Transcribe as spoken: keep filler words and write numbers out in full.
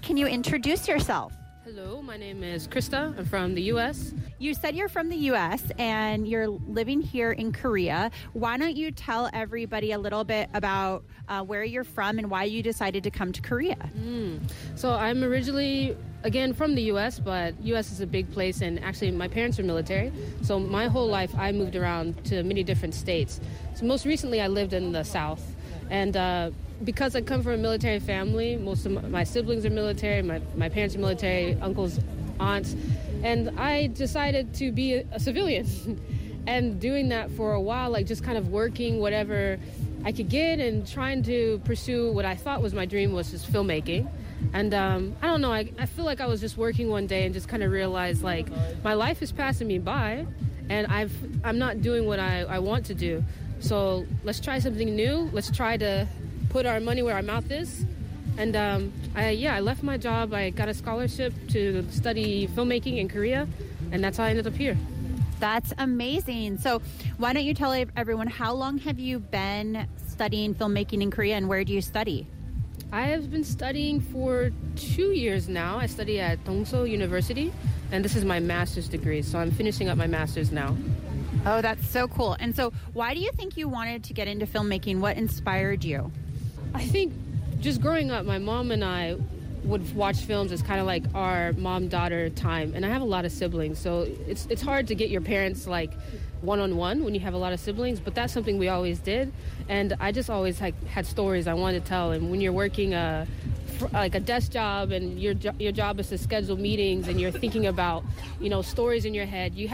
Can you introduce yourself? Hello, my name is Krista. I'm from the U S. You said you're from the U S and you're living here in Korea. Why don't you tell everybody a little bit about uh, where you're from and why you decided to come to Korea? Mm. So I'm originally, again, from the U S, but U S is a big place, and actually my parents are military. So my whole life I moved around to many different states. So most recently I lived in the South. And uh, because I come from a military family, most of my siblings are military, my, my parents are military, uncles, aunts, and I decided to be a, a civilian. And doing that for a while, like just kind of working whatever I could get and trying to pursue what I thought was my dream, was just filmmaking. And um, I don't know, I, I feel like I was just working one day and just kind of realized like my life is passing me by and I've, I'm not doing what I, I want to do. So let's try something new. Let's try to put our money where our mouth is. And um, I, yeah, I left my job. I got a scholarship to study filmmaking in Korea, and that's how I ended up here. That's amazing. So why don't you tell everyone, how long have you been studying filmmaking in Korea, and where do you study? I have been studying for two years now. I study at Dongso University, and this is my master's degree, so I'm finishing up my master's now. Oh, that's so cool. And so why do you think you wanted to get into filmmaking? What inspired you? I think just growing up, my mom and I would watch films as kind of like our mom-daughter time. And I have a lot of siblings, so it's it's hard to get your parents like one-on-one when you have a lot of siblings, but that's something we always did. And I just always like had stories I wanted to tell. And when you're working a like a desk job and your jo- your job is to schedule meetings and you're thinking about, you know, stories in your head, you